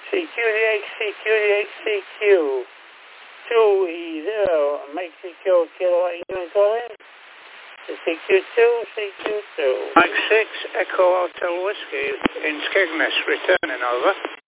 CQDH, CQDH, CQ. 2E0, Mexico, Kilo, England, calling. CQ2, CQ2. Mike 6, Echo Hotel Whiskey in Skegness, returning over.